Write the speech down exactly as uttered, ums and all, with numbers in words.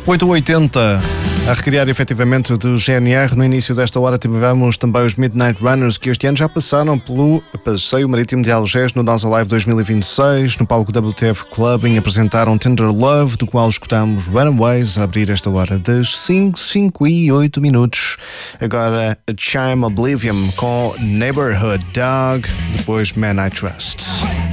oito oitenta, a recriar efetivamente do G N R. No início desta hora tivemos também os Midnight Runners, que este ano já passaram pelo Passeio Marítimo de Algés no Nós Alive dois mil e vinte e seis. No palco W T F Clubbing apresentaram Tender Love, do qual escutamos Runaways a abrir esta hora das cinco, cinco e oito minutos. Agora a Chime Oblivion com Neighborhood Dog, depois Man I Trust.